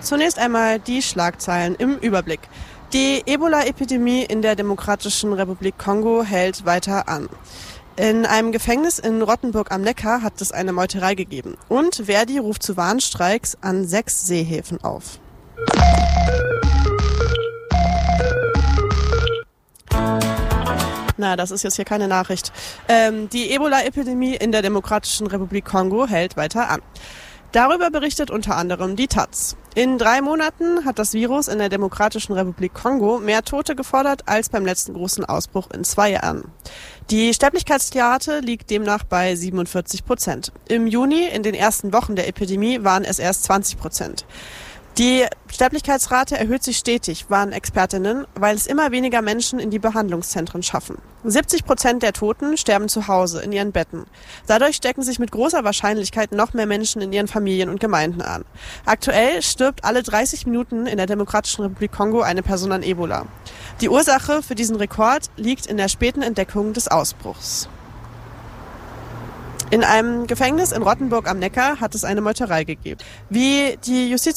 Zunächst einmal die Schlagzeilen im Überblick. Die Ebola-Epidemie in der Demokratischen Republik Kongo hält weiter an. In einem Gefängnis in Rottenburg am Neckar hat es eine Meuterei gegeben. Und Verdi ruft zu Warnstreiks an 6 Seehäfen auf. Na, das ist jetzt hier keine Nachricht. Die Ebola-Epidemie in der Demokratischen Republik Kongo hält weiter an. Darüber berichtet unter anderem die taz. In 3 Monaten hat das Virus in der Demokratischen Republik Kongo mehr Tote gefordert als beim letzten großen Ausbruch in 2 Jahren. Die Sterblichkeitsrate liegt demnach bei 47%. Im Juni, in den ersten Wochen der Epidemie, waren es erst 20%. Die Sterblichkeitsrate erhöht sich stetig, warnen Expertinnen, weil es immer weniger Menschen in die Behandlungszentren schaffen. 70% der Toten sterben zu Hause, in ihren Betten. Dadurch stecken sich mit großer Wahrscheinlichkeit noch mehr Menschen in ihren Familien und Gemeinden an. Aktuell stirbt alle 30 Minuten in der Demokratischen Republik Kongo eine Person an Ebola. Die Ursache für diesen Rekord liegt in der späten Entdeckung des Ausbruchs. In einem Gefängnis in Rottenburg am Neckar hat es eine Meuterei gegeben. Wie die